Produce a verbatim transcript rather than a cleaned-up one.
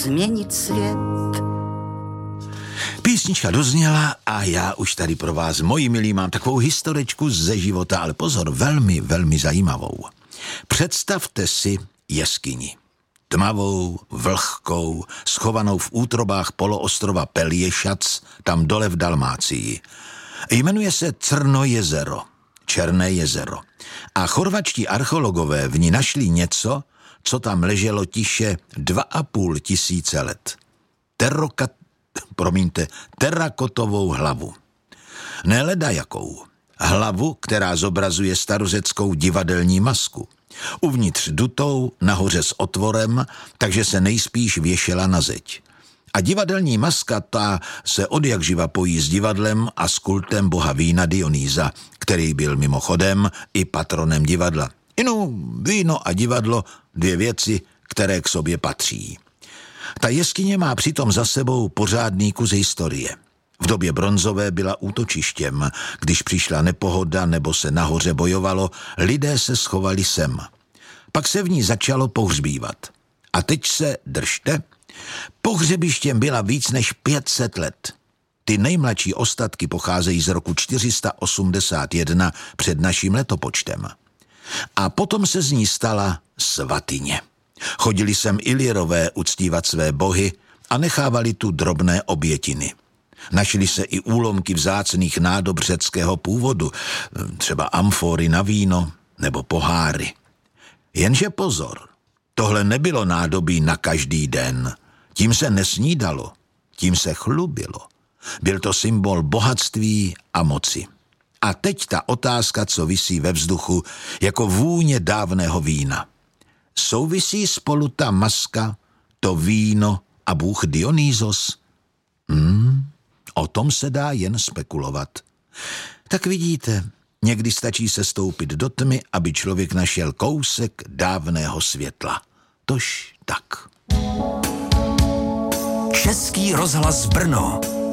změnit svět. Písnička dozněla a já už tady pro vás, moji milí, mám takovou historičku ze života, ale pozor, velmi, velmi zajímavou. Představte si jeskyni. Tmavou, vlhkou, schovanou v útrobách poloostrova Pelješac, tam dole v Dalmácii. Jmenuje se Crnojezero, Černé jezero. A chorvačtí archeologové v ní našli něco, co tam leželo tiše dva a půl tisíce let. Terrokat, promiňte, terakotovou hlavu. Ne leda jakou. Hlavu, která zobrazuje starořeckou divadelní masku. Uvnitř dutou, nahoře s otvorem, takže se nejspíš věšela na zeď. A divadelní maska ta se odjakživa pojí s divadlem a s kultem boha vína Dionýza, který byl mimochodem i patronem divadla. Inu, víno a divadlo, dvě věci, které k sobě patří. Ta jeskyně má přitom za sebou pořádný kus historie. V době bronzové byla útočištěm. Když přišla nepohoda nebo se nahoře bojovalo, lidé se schovali sem. Pak se v ní začalo pohřbívat. A teď se, držte, pohřebištěm byla víc než pět set let. Ty nejmladší ostatky pocházejí z roku čtyři sta osmdesát jedna před naším letopočtem. A potom se z ní stala svatyně. Chodili sem Ilírové uctívat své bohy a nechávali tu drobné obětiny. Našly se i úlomky vzácných nádob řeckého původu, třeba amfory na víno nebo poháry. Jenže pozor, tohle nebylo nádobí na každý den. Tím se nesnídalo, tím se chlubilo. Byl to symbol bohatství a moci. A teď ta otázka, co visí ve vzduchu, jako vůně dávného vína. Souvisí spolu ta maska, to víno a bůh Dionýzos? Hmm, o tom se dá jen spekulovat. Tak vidíte, někdy stačí se stoupit do tmy, aby člověk našel kousek dávného světla. Tož tak. Český rozhlas Brno.